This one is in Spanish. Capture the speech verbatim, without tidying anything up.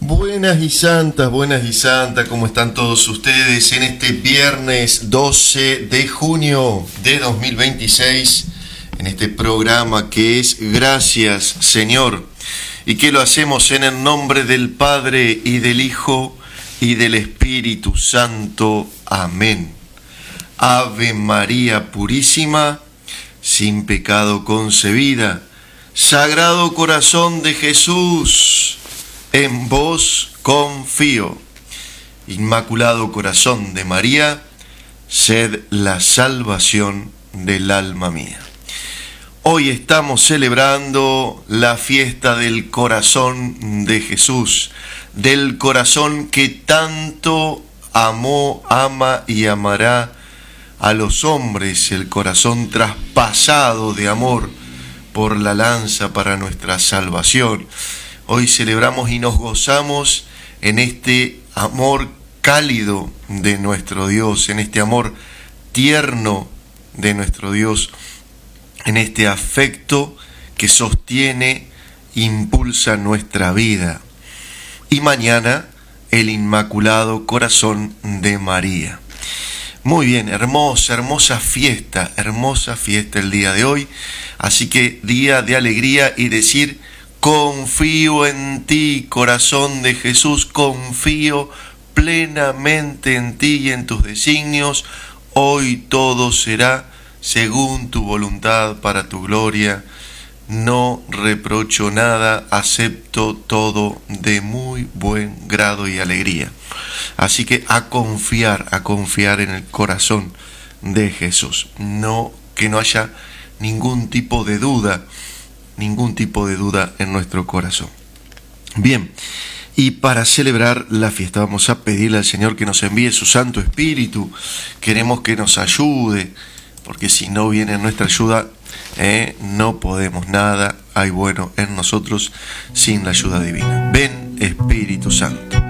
Buenas y santas, buenas y santas, ¿cómo están todos ustedes en este viernes doce de junio de dos mil veintiséis? En este programa que es Gracias, Señor, y que lo hacemos en el nombre del Padre y del Hijo y del Espíritu Santo. Amén. Ave María Purísima, sin pecado concebida, Sagrado Corazón de Jesús, en vos confío. Inmaculado Corazón de María, sed la salvación del alma mía. Hoy estamos celebrando la fiesta del corazón de Jesús, del corazón que tanto amó, ama y amará a los hombres, el corazón traspasado de amor por la lanza para nuestra salvación. Hoy celebramos y nos gozamos en este amor cálido de nuestro Dios, en este amor tierno de nuestro Dios, en este afecto que sostiene, impulsa nuestra vida. Y mañana, el Inmaculado Corazón de María. Muy bien, hermosa, hermosa fiesta, hermosa fiesta el día de hoy. Así que día de alegría y decir: confío en ti, corazón de Jesús, confío plenamente en ti y en tus designios. Hoy todo será según tu voluntad para tu gloria. No reprocho nada, acepto todo de muy buen grado y alegría. Así que a confiar, a confiar en el corazón de Jesús. No, que no haya ningún tipo de duda, ningún tipo de duda en nuestro corazón. Bien, y para celebrar la fiesta vamos a pedirle al Señor que nos envíe su Santo Espíritu. Queremos que nos ayude, porque si no viene nuestra ayuda, eh, no podemos nada. Hay bueno en nosotros sin la ayuda divina. Ven, Espíritu Santo.